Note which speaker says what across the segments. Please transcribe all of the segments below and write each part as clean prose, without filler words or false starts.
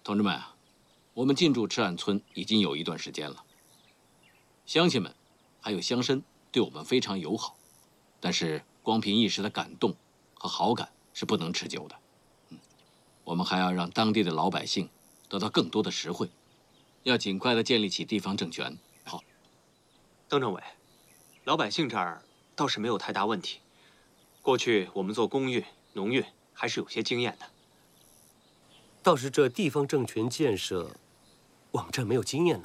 Speaker 1: 同志们啊，我们进驻赤岸村已经有一段时间了，乡亲们还有乡绅对我们非常友好，但是光凭一时的感动和好感是不能持久的。我们还要让当地的老百姓得到更多的实惠，要尽快的建立起地方政权。好，
Speaker 2: 邓政委，老百姓这儿倒是没有太大问题。过去我们做公运、农运还是有些经验的。
Speaker 3: 倒是这地方政权建设，我们这儿没有经验呢。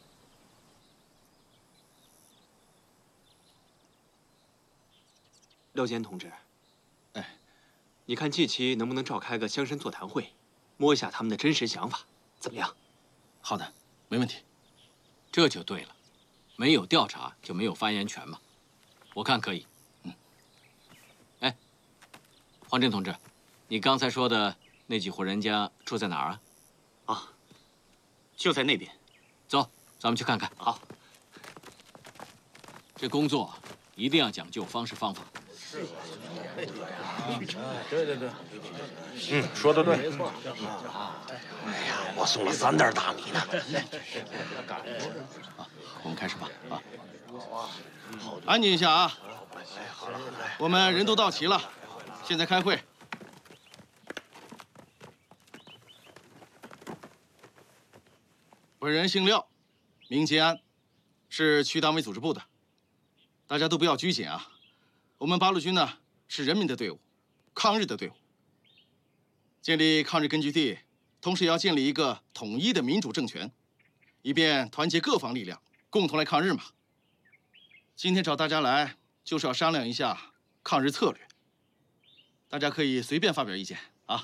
Speaker 2: 廖坚同志，
Speaker 4: 哎，
Speaker 2: 你看近期能不能召开个乡绅座谈会，摸一下他们的真实想法，怎么样？
Speaker 4: 好的，没问题。
Speaker 1: 这就对了，没有调查就没有发言权嘛。我看可以。哎，黄振同志，你刚才说的那几户人家住在哪儿啊？
Speaker 5: 啊，就在那边。
Speaker 1: 走，咱们去看看。
Speaker 5: 好。
Speaker 1: 这工作一定要讲究方式方法。
Speaker 6: 是。对。说得对。没错。
Speaker 7: 哎呀，我送了3袋大米呢。
Speaker 4: 我们开始吧。安静一下啊！我们人都到齐了，现在开会。本人姓廖，名杰安，是区党委组织部的。大家都不要拘谨啊！我们八路军呢是人民的队伍，抗日的队伍。建立抗日根据地，同时也要建立一个统一的民主政权，以便团结各方力量，共同来抗日嘛。今天找大家来，就是要商量一下抗日策略。大家可以随便发表意见啊。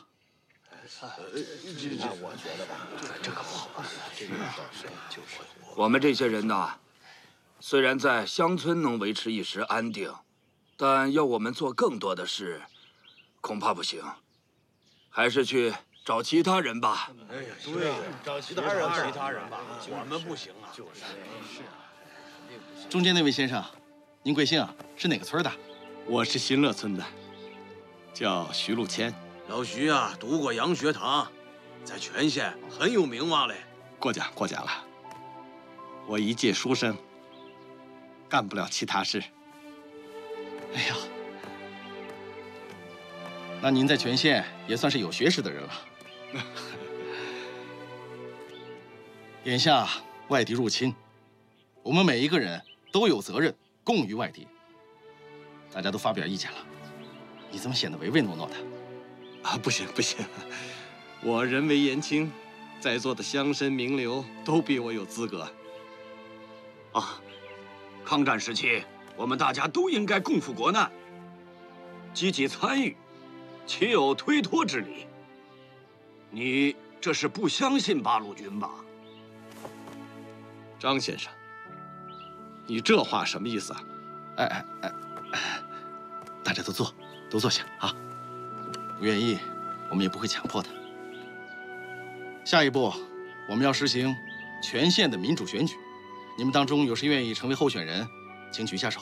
Speaker 7: 我觉得吧，这个不好办。
Speaker 8: 我们这些人呐，虽然在乡村能维持一时安定，但要我们做更多的事，恐怕不行。还是去找其他人吧。
Speaker 7: 哎呀，对，找其他人吧，我们不行啊。就是。
Speaker 4: 中间那位先生，您贵姓啊？是哪个村的？
Speaker 9: 我是新乐村的，叫徐禄谦。
Speaker 7: 老徐啊，读过洋学堂，在全县很有名望嘞。
Speaker 9: 过奖了。我一介书生，干不了其他事。
Speaker 4: 哎呀，那您在全县也算是有学识的人了。眼下外敌入侵，我们每一个人都有责任共御外敌。大家都发表意见了，你怎么显得唯唯诺诺的？
Speaker 9: 啊，不行，我人微言轻，在座的乡绅名流都比我有资格。
Speaker 5: 啊，抗战时期，我们大家都应该共赴国难，积极参与，岂有推脱之理？你这是不相信八路军吧？
Speaker 9: 张先生，你这话什么意思啊？
Speaker 4: 哎，大家都坐下啊！不愿意，我们也不会强迫的。下一步，我们要实行全县的民主选举。你们当中有谁愿意成为候选人，请举下手。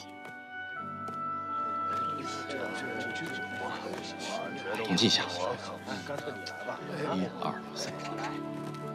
Speaker 4: 统计一下，1、2、3。